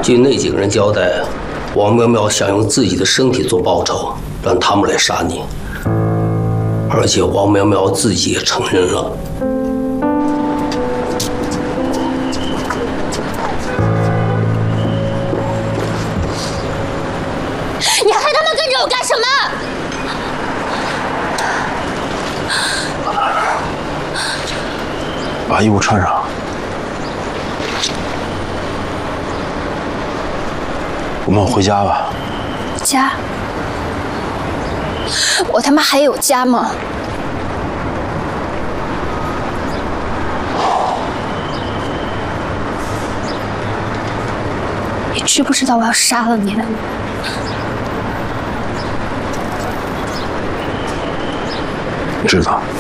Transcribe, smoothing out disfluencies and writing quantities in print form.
据那几个人交代，王苗苗想用自己的身体做报酬，让他们来杀你。而且王苗苗自己也承认了。 你还他妈跟着我干什么？ 把衣服穿上。我们回家吧。 家？我他妈还有家吗？你知不知道我要杀了你的？ 知道。